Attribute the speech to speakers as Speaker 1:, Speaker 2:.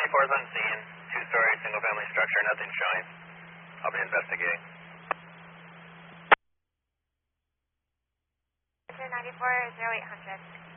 Speaker 1: 94 is on scene. Two-story, single-family structure, nothing showing. I'll be investigating.
Speaker 2: 94 0800.